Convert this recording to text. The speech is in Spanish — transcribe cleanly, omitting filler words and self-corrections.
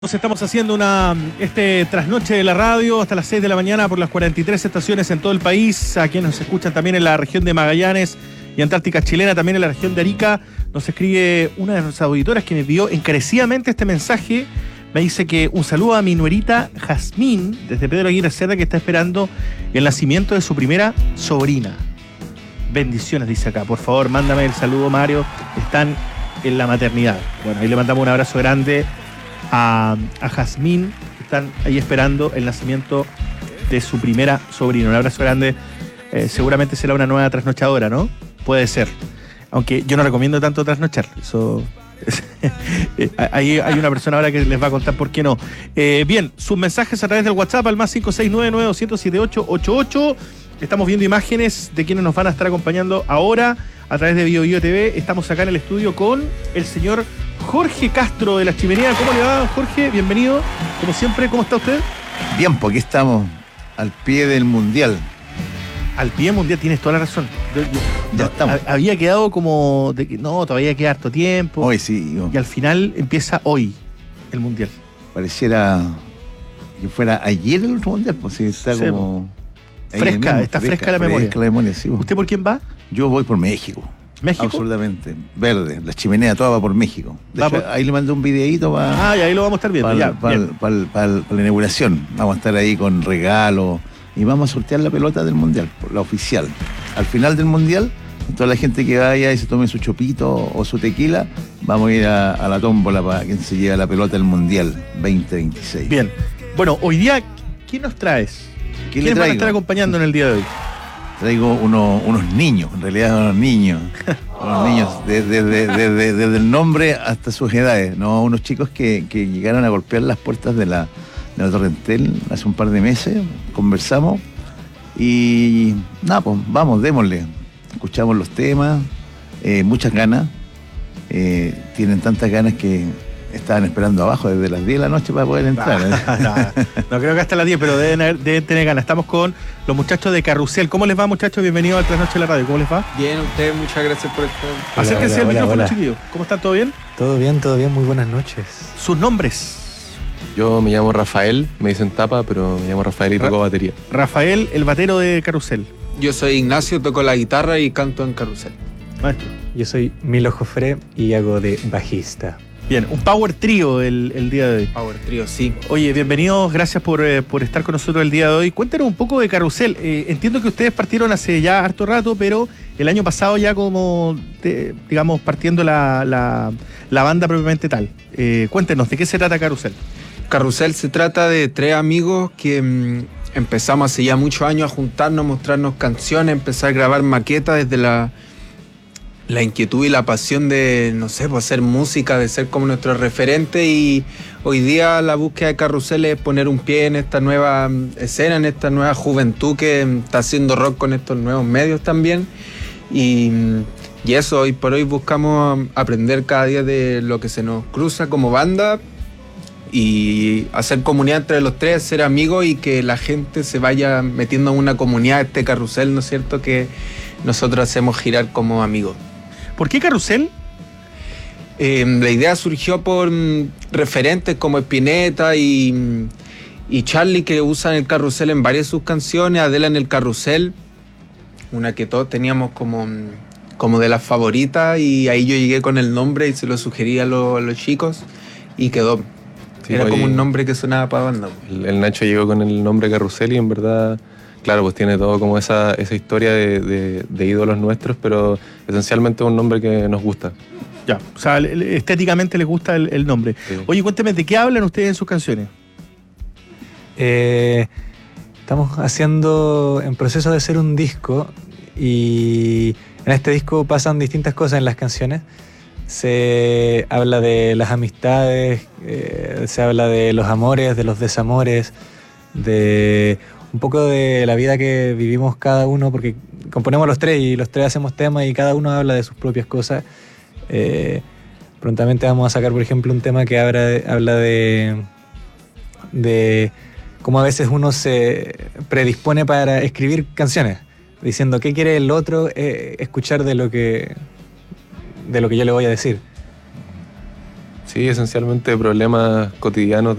Nos estamos haciendo trasnoche de la radio hasta las 6 de la mañana por las 43 estaciones en todo el país. A quienes nos escuchan también en la región de Magallanes y Antártica Chilena, también en la región de Arica. Nos escribe una de nuestras auditoras que me envió encarecidamente este mensaje. Me dice que un saludo a mi nuerita Jazmín, desde Pedro Aguirre Cerda, que está esperando el nacimiento de su primera sobrina. Bendiciones, dice acá. Por favor, mándame el saludo, Mario. Están en la maternidad. Bueno, ahí le mandamos un abrazo grande a Jazmín, que están ahí esperando el nacimiento de su primera sobrina. Un abrazo grande. Seguramente será una nueva trasnochadora, ¿no? Puede ser. Aunque yo no recomiendo tanto trasnochar. Eso hay una persona ahora que les va a contar por qué no. Bien, sus mensajes a través del WhatsApp al más 569-900-7888. Estamos viendo imágenes de quienes nos van a estar acompañando ahora a través de BioBio TV. Estamos acá en el estudio con el señor Jorge Castro de La Chimenea. ¿Cómo le va, Jorge? Bienvenido. Como siempre, ¿cómo está usted? Bien, porque estamos al pie del Mundial. Al pie del Mundial, tienes toda la razón. Ya estamos. Había quedado como de que no, todavía queda harto tiempo. Hoy sí. Y al final empieza hoy el Mundial. Pareciera que fuera ayer el otro Mundial, pues sí, está sí, como... Está fresca la memoria. Fresca la memoria, sí. ¿Usted por quién va? Yo voy por México. ¿México? Absolutamente. Verde. La Chimenea toda va por México. De hecho, ahí le mandé un videíto para... y ahí lo vamos a estar viendo. Para la inauguración. Vamos a estar ahí con regalos y vamos a sortear la pelota del Mundial, la oficial. Al final del Mundial, toda la gente que vaya y se tome su chopito o su tequila, vamos a ir a la tómbola para quien se lleve la pelota del Mundial 2026. Bien. Bueno, hoy día, ¿quién nos traes? ¿Quiénes van a estar acompañando en el día de hoy? Traigo unos niños, en realidad unos niños. Unos niños, desde el nombre hasta sus edades, ¿no? Unos chicos que llegaron a golpear las puertas de la Torrentel hace un par de meses, conversamos y nada, pues vamos, démosle. Escuchamos los temas, muchas ganas, tienen tantas ganas que estaban esperando abajo desde las 10 de la noche para poder entrar. No creo que hasta las 10, pero deben tener ganas. Estamos con los muchachos de Carrusel. ¿Cómo les va, muchachos? Bienvenidos al Trasnoche de la Radio. ¿Cómo les va? Bien, ustedes, muchas gracias por estar. Acérquense al micrófono, chiquillos. ¿Cómo están? ¿Todo bien? Todo bien, muy buenas noches. ¿Sus nombres? Yo me llamo Rafael, me dicen Tapa, pero me llamo Rafael y toco batería. Rafael, el batero de Carrusel. Yo soy Ignacio, toco la guitarra y canto en Carrusel. Maestro. Yo soy Milo Jofré y hago de bajista. Bien, un power trío el día de hoy. Power trío, sí. Oye, bienvenidos, gracias por estar con nosotros el día de hoy. Cuéntenos un poco de Carrusel. Entiendo que ustedes partieron hace ya harto rato, pero el año pasado ya digamos, partiendo la banda propiamente tal. Cuéntenos, ¿de qué se trata Carrusel? Carrusel se trata de tres amigos que empezamos hace ya muchos años a juntarnos, mostrarnos canciones, empezar a grabar maquetas desde la inquietud y la pasión de, no sé, pues hacer música, de ser como nuestro referente, y hoy día la búsqueda de Carrusel es poner un pie en esta nueva escena, en esta nueva juventud que está haciendo rock con estos nuevos medios también, y eso, hoy por hoy buscamos aprender cada día de lo que se nos cruza como banda y hacer comunidad entre los tres, ser amigos y que la gente se vaya metiendo en una comunidad, este Carrusel, ¿no es cierto?, que nosotros hacemos girar como amigos. ¿Por qué Carrusel? La idea surgió por referentes como Spinetta y Charlie, que usan el carrusel en varias de sus canciones. Adela en el carrusel, una que todos teníamos como de las favoritas, y ahí yo llegué con el nombre y se lo sugerí a los chicos y quedó. Sí, era como un nombre que sonaba para banda. El Nacho llegó con el nombre Carrusel y en verdad... Claro, pues tiene todo como esa historia de ídolos nuestros, pero esencialmente es un nombre que nos gusta. Ya, o sea, estéticamente les gusta el nombre. Sí. Oye, cuénteme, ¿de qué hablan ustedes en sus canciones? Estamos en proceso de hacer un disco, y en este disco pasan distintas cosas en las canciones. Se habla de las amistades, se habla de los amores, de los desamores, de... un poco de la vida que vivimos cada uno, porque componemos los tres y los tres hacemos temas y cada uno habla de sus propias cosas. Prontamente vamos a sacar, por ejemplo, un tema que habla de cómo a veces uno se predispone para escribir canciones, diciendo qué quiere el otro, escuchar de lo que yo le voy a decir. Sí, esencialmente problemas cotidianos